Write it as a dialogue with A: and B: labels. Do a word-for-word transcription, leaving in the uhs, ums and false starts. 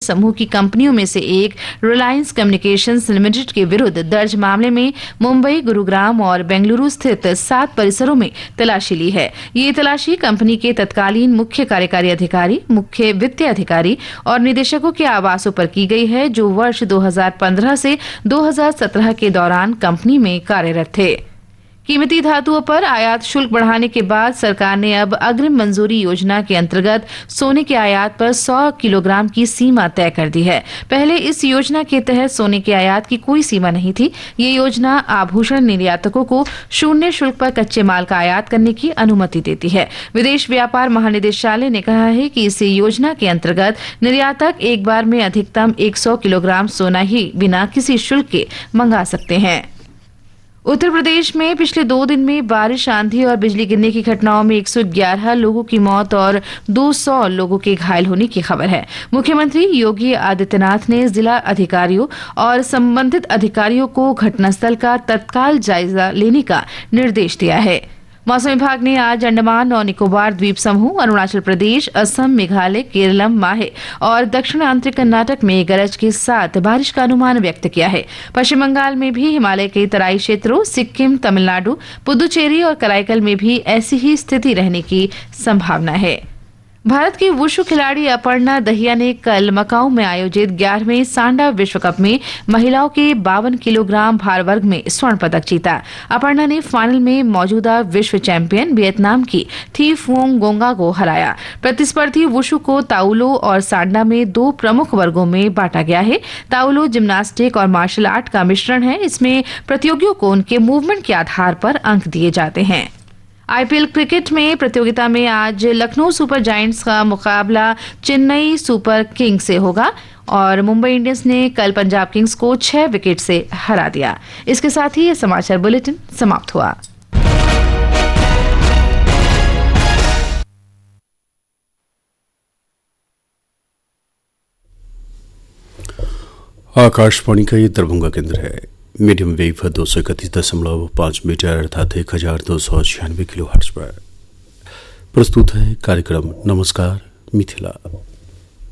A: समूह की कंपनियों में से एक रिलायंस कम्युनिकेशंस लिमिटेड के विरुद्ध दर्ज मामले में मुंबई, गुरुग्राम और बेंगलुरु स्थित सात परिसरों में तलाशी ली है। ये तलाशी कंपनी के तत्कालीन मुख्य कार्यकारी अधिकारी, मुख्य वित्तीय अधिकारी और निदेशकों के आवासों पर की गई है, जो वर्ष दो हज़ार पंद्रह से दो हज़ार सत्रह के दौरान कंपनी में कार्यरत थे। कीमती धातुओं पर आयात शुल्क बढ़ाने के बाद सरकार ने अब अग्रिम मंजूरी योजना के अंतर्गत सोने के आयात पर सौ किलोग्राम की सीमा तय कर दी है। पहले इस योजना के तहत सोने के आयात की कोई सीमा नहीं थी। ये योजना आभूषण निर्यातकों को शून्य शुल्क पर कच्चे माल का आयात करने की अनुमति देती है। विदेश व्यापार महानिदेशालय ने कहा है कि इस योजना के अंतर्गत निर्यातक एक बार में अधिकतम सौ किलोग्राम सोना ही बिना किसी शुल्क के मंगा सकते हैं। उत्तर प्रदेश में पिछले दो दिन में बारिश, आंधी और बिजली गिरने की घटनाओं में एक सौ ग्यारह लोगों की मौत और दो सौ लोगों के घायल होने की खबर है। मुख्यमंत्री योगी आदित्यनाथ ने जिला अधिकारियों और संबंधित अधिकारियों को घटनास्थल का तत्काल जायजा लेने का निर्देश दिया है। मौसम विभाग ने आज अंडमान और निकोबार द्वीप समूह, अरुणाचल प्रदेश, असम, मेघालय, केरलम, माहे और दक्षिण आंतरिक कर्नाटक में गरज के साथ बारिश का अनुमान व्यक्त किया है। पश्चिम बंगाल में भी हिमालय के तराई क्षेत्रों, सिक्किम, तमिलनाडु, पुदुचेरी और कराईकल में भी ऐसी ही स्थिति रहने की संभावना है। भारत की वुशु खिलाड़ी अपर्णा दहिया ने कल मकाऊ में आयोजित ग्यारहवें सांडा विश्व कप में महिलाओं के बावन किलोग्राम भार वर्ग में स्वर्ण पदक जीता। अपर्णा ने फाइनल में मौजूदा विश्व चैंपियन वियतनाम की थी फुओंग गोंगा को हराया। प्रतिस्पर्धी वुशु को ताउलो और सांडा में दो प्रमुख वर्गों में बांटा गया है। ताउलो जिम्नास्टिक और मार्शल आर्ट का मिश्रण है। इसमें प्रतियोगियों को उनके मूवमेंट के आधार पर अंक दिए जाते हैं। आईपीएल क्रिकेट में प्रतियोगिता में आज लखनऊ सुपर जायंट्स का मुकाबला चेन्नई सुपर किंग्स से होगा और मुंबई इंडियंस ने कल पंजाब किंग्स को छह विकेट से हरा दिया। इसके साथ ही ये समाचार बुलेटिन समाप्त हुआ।
B: आकाशवाणी का ये दरभंगा केंद्र है। मीडियम वेव दो सौ इकतीस दशमलव पाँच मीटर अर्थात एक हजार दो सौ छियानवे किलो हर्ट्ज पर प्रस्तुत है कार्यक्रम नमस्कार मिथिला।